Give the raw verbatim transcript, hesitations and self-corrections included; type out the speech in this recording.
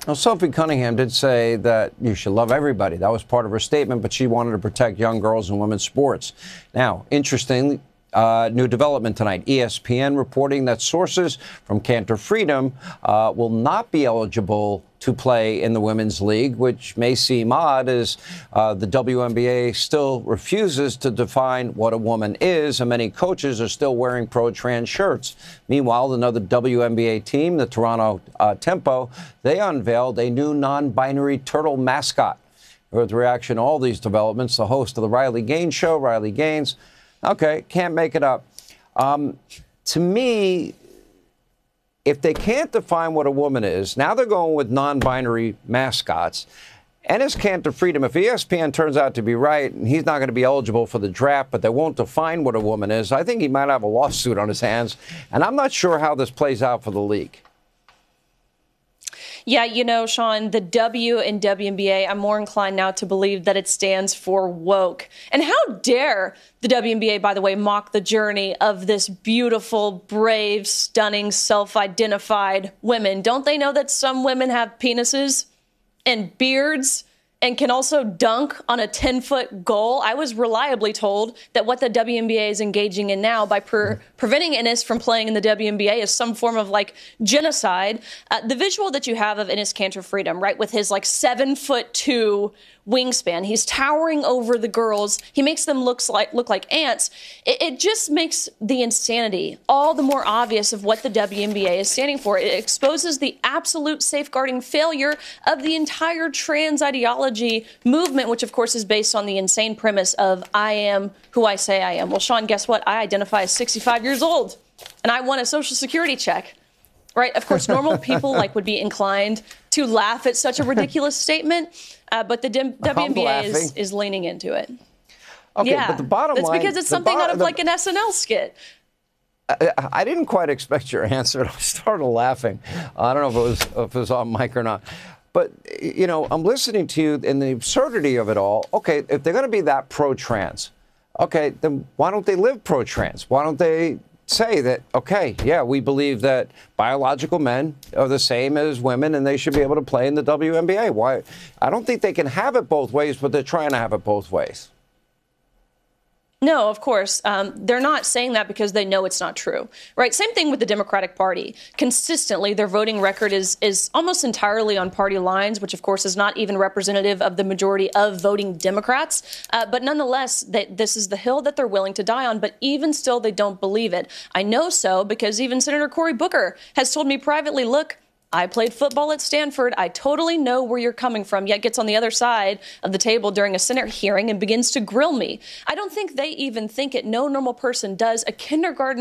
Well, Sophie Cunningham did say that you should love everybody. That was part of her statement, but she wanted to protect young girls and women's sports. Now, interestingly, uh, new development tonight. E S P N reporting that sources from Cantor Freedom uh, will not be eligible to play in the Women's League, which may seem odd as uh, the W N B A still refuses to define what a woman is, and many coaches are still wearing pro-trans shirts. Meanwhile, another W N B A team, the Toronto uh, Tempo, they unveiled a new non-binary turtle mascot. With reaction to all these developments, the host of the Riley Gaines Show, Riley Gaines, okay, can't make it up. Um, to me, if they can't define what a woman is, now they're going with non-binary mascots. Ennis Cantor Freedom, if E S P N turns out to be right, and he's not going to be eligible for the draft, but they won't define what a woman is, I think he might have a lawsuit on his hands. And I'm not sure how this plays out for the league. Yeah, you know, Sean, the W in W N B A, I'm more inclined now to believe that it stands for woke. And how dare the W N B A, by the way, mock the journey of this beautiful, brave, stunning, self-identified women. Don't they know that some women have penises and beards and can also dunk on a ten-foot goal? I was reliably told that what the W N B A is engaging in now by pre preventing Ennis from playing in the W N B A is some form of, like, genocide. Uh, the visual that you have of Ennis Cantor Freedom, right, with his, like, seven-foot-two wingspan, he's towering over the girls. He makes them look like, look like ants. It, it just makes the insanity all the more obvious of what the W N B A is standing for. It exposes the absolute safeguarding failure of the entire trans ideology movement, which, of course, is based on the insane premise of I am who I say I am. Well, Sean, guess what? I identify as sixty-five years old, and I want a Social Security check. Right? Of course, normal people like would be inclined to laugh at such a ridiculous statement, uh, but the W N B A is, is leaning into it. Okay, yeah, but the bottom that's line... because it's something out of the, like an S N L skit. I, I didn't quite expect your answer. I started laughing. I don't know if it was, if it was on mic or not. But, you know, I'm listening to you and the absurdity of it all. Okay, if they're going to be that pro-trans, okay, then why don't they live pro-trans? Why don't they say that, okay, yeah, we believe that biological men are the same as women and they should be able to play in the W N B A? Why? I don't think they can have it both ways, but they're trying to have it both ways. No, of course. Um, they're not saying that because they know it's not true, right? Same thing with the Democratic Party. Consistently, their voting record is is almost entirely on party lines, which, of course, is not even representative of the majority of voting Democrats. Uh, but nonetheless, they, this is the hill that they're willing to die on. But even still, they don't believe it. I know so because even Senator Cory Booker has told me privately, look, I played football at Stanford. I totally know where you're coming from, yet gets on the other side of the table during a Senate hearing and begins to grill me. I don't think they even think it. No normal person does. A kindergarten